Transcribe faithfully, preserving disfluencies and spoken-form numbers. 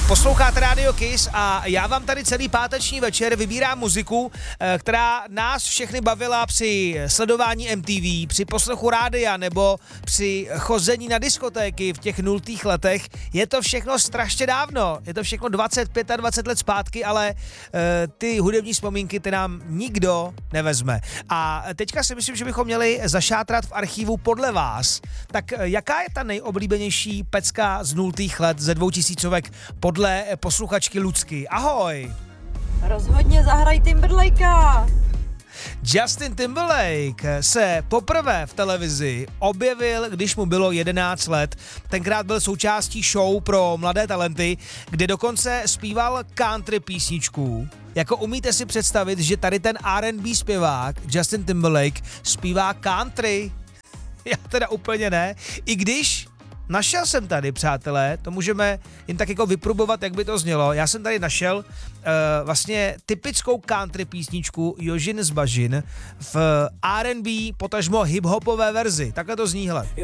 Posloucháte Radio Kiss a já vám tady celý páteční večer vybírám muziku, která nás všechny bavila při sledování M T V, při poslechu rádia nebo při chození na diskotéky v těch nultých letech. Je to všechno strašně dávno, je to všechno dvacet, dvacet pět let zpátky, ale uh, ty hudební vzpomínky ty nám nikdo nevezme. A teďka si myslím, že bychom měli zašátrat v archivu podle vás. Tak uh, jaká je ta nejoblíbenější pecka z nultých let, ze dvoutisícovek podle posluchačky Lucky? Ahoj! Rozhodně zahraj Timberlakea. Justin Timberlake se poprvé v televizi objevil, když mu bylo jedenáct let. Tenkrát byl součástí show pro mladé talenty, kde dokonce zpíval country písničku. Jako umíte si představit, že tady ten R and B zpěvák Justin Timberlake zpívá country? Já teda úplně ne. I když našel jsem tady, přátelé, to můžeme jen tak jako vyprobovat, jak by to znělo. Já jsem tady našel uh, vlastně typickou country písničku Jožin z Bažin v R and B, potažmo hip-hopové verzi. Takhle to zní, hle.